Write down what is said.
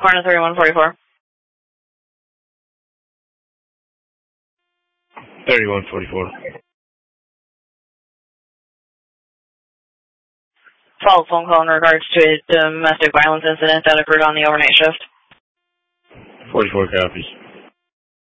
Corner 3144. 3144. Follow phone call in regards to a domestic violence incident that occurred on the overnight shift. 44 copies.